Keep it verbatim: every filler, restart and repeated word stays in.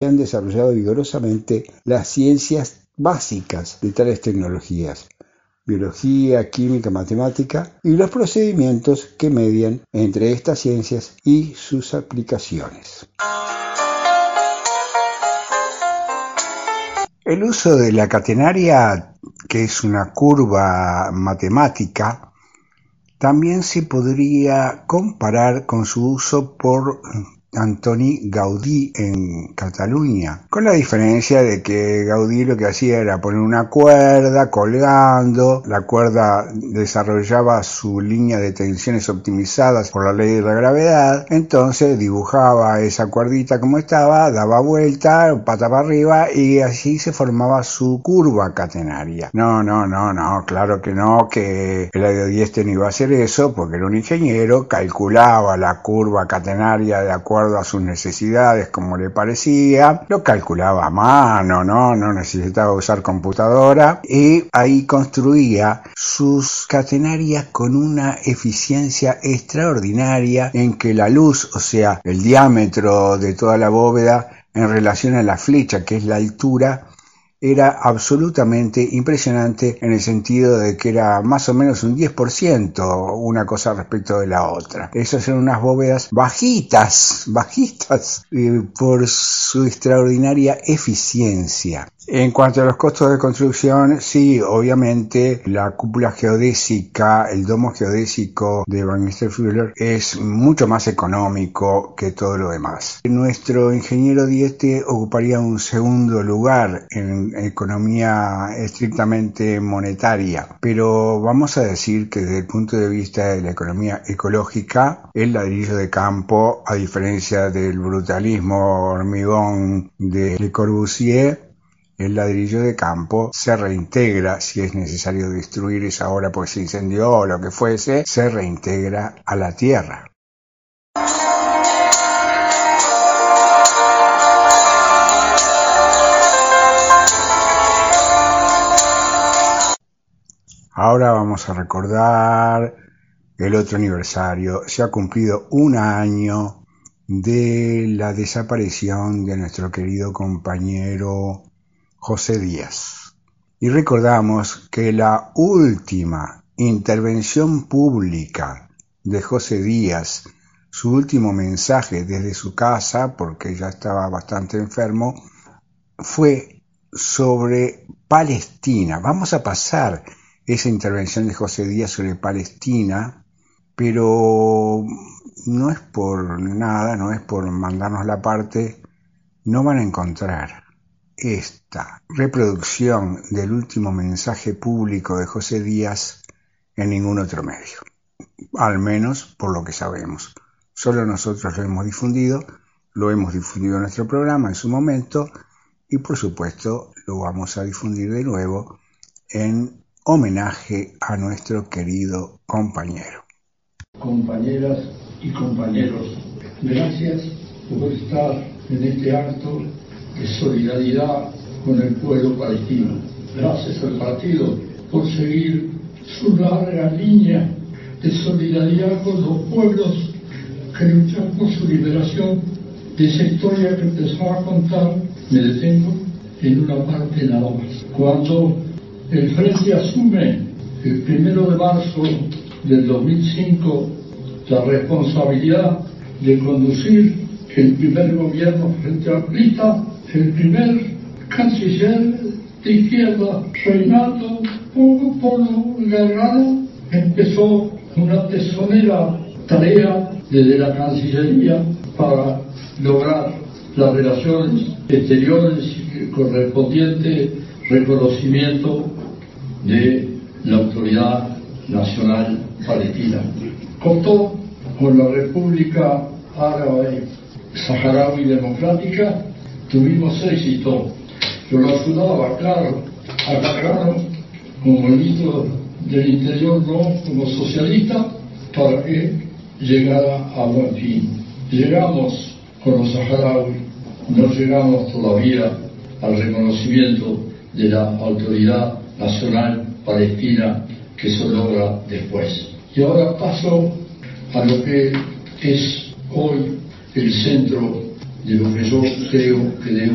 han desarrollado vigorosamente las ciencias básicas de tales tecnologías: biología, química, matemática y los procedimientos que median entre estas ciencias y sus aplicaciones. El uso de la catenaria, que es una curva matemática, también se podría comparar con su uso por Antoni Gaudí en Cataluña, con la diferencia de que Gaudí lo que hacía era poner una cuerda colgando, la cuerda desarrollaba su línea de tensiones optimizadas por la ley de la gravedad, entonces dibujaba esa cuerdita como estaba, daba vuelta, pata para arriba y así se formaba su curva catenaria. No, no, no, no, claro que no, que Eladio Dieste no iba a hacer eso porque era un ingeniero, calculaba la curva catenaria de acuerdo a sus necesidades como le parecía, lo calculaba a mano, no, no necesitaba usar computadora y ahí construía sus catenarias con una eficiencia extraordinaria en que la luz, o sea, el diámetro de toda la bóveda en relación a la flecha, que es la altura, era absolutamente impresionante en el sentido de que era más o menos un diez por ciento una cosa respecto de la otra. Esas eran unas bóvedas bajitas, bajitas, eh, por su extraordinaria eficiencia. En cuanto a los costos de construcción, sí, obviamente la cúpula geodésica, el domo geodésico de Van Fuller es mucho más económico que todo lo demás. Nuestro ingeniero Dieste ocuparía un segundo lugar en economía estrictamente monetaria, pero vamos a decir que desde el punto de vista de la economía ecológica, el ladrillo de campo, a diferencia del brutalismo hormigón de Le Corbusier, el ladrillo de campo se reintegra, si es necesario destruir esa obra porque se incendió o lo que fuese, se reintegra a la tierra. Ahora vamos a recordar el otro aniversario. Se ha cumplido un año de la desaparición de nuestro querido compañero José Díaz. Y recordamos que la última intervención pública de José Díaz, su último mensaje desde su casa, porque ya estaba bastante enfermo, fue sobre Palestina. Vamos a pasar esa intervención de José Díaz sobre Palestina, pero no es por nada, no es por mandarnos la parte, no van a encontrar esta reproducción del último mensaje público de José Díaz en ningún otro medio, al menos por lo que sabemos. Solo nosotros lo hemos difundido, lo hemos difundido en nuestro programa en su momento y por supuesto lo vamos a difundir de nuevo en homenaje a nuestro querido compañero. Compañeras y compañeros, gracias por estar en este acto de solidaridad con el pueblo palestino. Gracias al partido por seguir su larga línea de solidaridad con los pueblos que luchan por su liberación. De esa historia que empezaba a contar, me detengo en una parte nada más. Cuando el Frente asume el primero de marzo del dos mil cinco la responsabilidad de conducir el primer gobierno frente amplista, el primer canciller de izquierda, Reinaldo Hugo Polo Gargano, empezó una tesonera tarea desde la Cancillería para lograr las relaciones exteriores y correspondiente reconocimiento de la Autoridad Nacional Palestina. Contó con la República Árabe Saharaui Democrática, tuvimos éxito. Yo lo ayudaba, claro, a Gargano como ministro del Interior, no como socialista, para que llegara a buen fin. Llegamos con los saharauis, no llegamos todavía al reconocimiento de la Autoridad Nacional Palestina, que se logra después. Y ahora paso a lo que es hoy el centro de lo que yo creo que debe